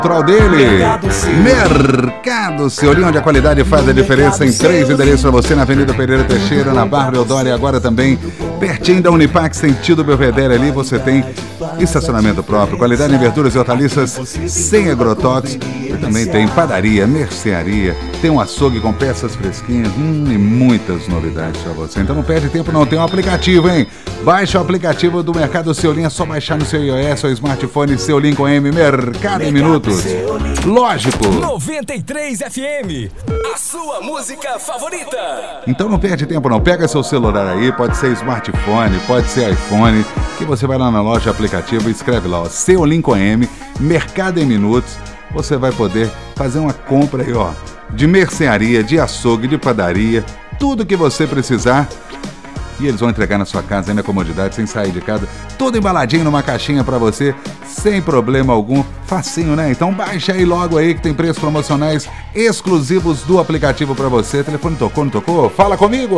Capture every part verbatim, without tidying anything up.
Central dele, Mercado Ceulinho, onde a qualidade faz a diferença, em três endereços para você, na Avenida Pereira Teixeira, na Barra Eudória, e agora também pertinho da Unipac, sentido Belvedere. Ali você tem estacionamento próprio, qualidade em verduras e hortaliças sem agrotóxicos, e também tem padaria, mercearia, tem um açougue com peças fresquinhas, hum, e muitas novidades para você. Então não perde tempo, não, tem um aplicativo, hein? Baixe o aplicativo do Mercado Ceulinho, é só baixar no seu iOS ou smartphone, Ceulinho com M, Mercado em Minutos. Lógico. noventa e três F M, a sua música favorita. Então não perde tempo não, pega seu celular aí, pode ser smartphone, pode ser iPhone, que você vai lá na loja de aplicativo e escreve lá, ó, Ceulinho com M, Mercado em Minutos. Você vai poder fazer uma compra aí, ó, de mercearia, de açougue, de padaria, tudo que você precisar. E eles vão entregar na sua casa, aí na comodidade, sem sair de casa, tudo embaladinho numa caixinha pra você, sem problema algum, facinho, né? Então baixa aí logo aí, que tem preços promocionais exclusivos do aplicativo pra você. O telefone tocou, não tocou? Fala comigo!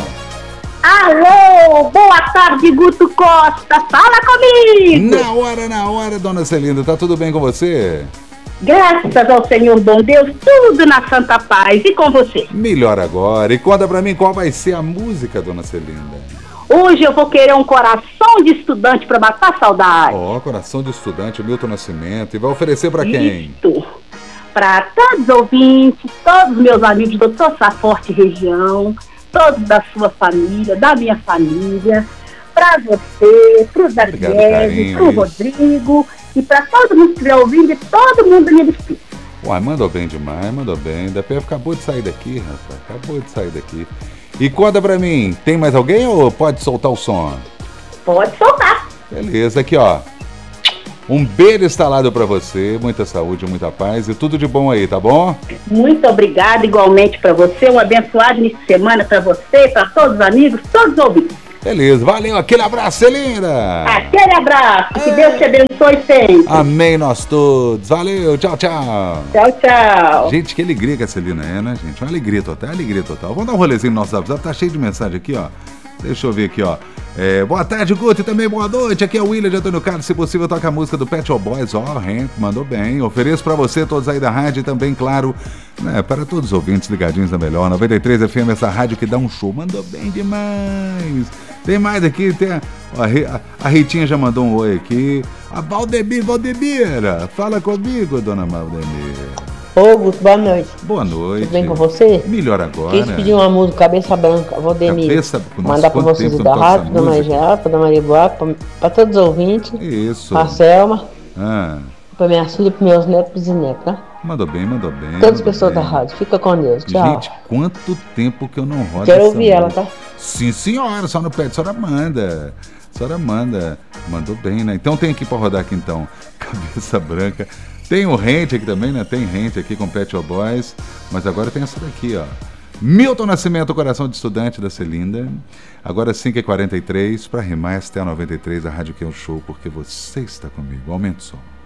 Alô, boa tarde, Guto Costa, fala comigo! Na hora, na hora, dona Celinda, tá tudo bem com você? Graças ao Senhor bom Deus, tudo na santa paz. E com você? Melhor agora. E conta pra mim qual vai ser a música, dona Celinda. Hoje eu vou querer um coração de estudante pra matar saudade. Ó, oh, coração de estudante, Milton Nascimento. E vai oferecer pra quem? Isso. Pra todos os ouvintes, todos os meus amigos do doutor Saforte região, todos da sua família, da minha família, pra você, pro Daniel, pro Rodrigo... E pra todo mundo que estiver ouvindo, e todo mundo me despide. Uai, mandou bem demais, mandou bem. Da P F acabou de sair daqui, rapaz. Acabou de sair daqui. E conta pra mim, tem mais alguém ou pode soltar o som? Pode soltar. Beleza, aqui ó. Um beijo instalado pra você, muita saúde, muita paz e tudo de bom aí, tá bom? Muito obrigada, igualmente pra você. Um abençoado início de semana pra você, pra todos os amigos, todos os ouvintes. Beleza, valeu, aquele abraço, Celinda! Aquele abraço, que Deus te abençoe sempre. Amém, nós todos. Valeu, tchau, tchau. Tchau, tchau. Gente, que alegria que a Celina é, né, gente? Uma alegria total, alegria total. Vamos dar um rolezinho no nosso WhatsApp, tá cheio de mensagem aqui, ó. Deixa eu ver aqui, ó. É, boa tarde, Guto, e também boa noite. Aqui é o William de Antônio Carlos. Se possível, toca a música do Pet Shop Boys. Ó, oh, hein, mandou bem. Ofereço pra você, todos aí da rádio e também, claro, né, para todos os ouvintes ligadinhos da Melhor. noventa e três F M, essa rádio que dá um show. Mandou bem demais. Tem mais aqui, tem a, a, a Ritinha já mandou um oi aqui. A Valdemir, Valdemira, fala comigo, dona Valdemir. Ô, Guto, boa noite. Boa noite. Tudo bem com você? Melhor agora. Quis pedir uma música, Cabeça Branca, Valdemir. Cabeça, mandar pra vocês da rádio, da Maria Geral, pra Dona Maria Buaco, pra, pra todos os ouvintes. Isso. Pra Selma. Ah. Pra minhas filhas, pros meus netos e bisnetos, tá? Mandou bem, mandou bem. Todas as pessoas bem da rádio. Fica com Deus. Tchau. Gente, quanto tempo que eu não rodo Quero ouvir ela, tá? Sim, senhora, só no pé, a senhora manda. A senhora manda. Mandou bem, né? Então tem aqui pra rodar aqui, então. Cabeça Branca. Tem o Rente aqui também, né? Tem Rente aqui com Pet Shop Boys. Mas agora tem essa daqui, ó. Milton Nascimento, Coração de Estudante, da Celinda. Agora cinco e quarenta e três, pra rimar, esta é a noventa e três, a rádio que é o show, porque você está comigo. Aumenta o som.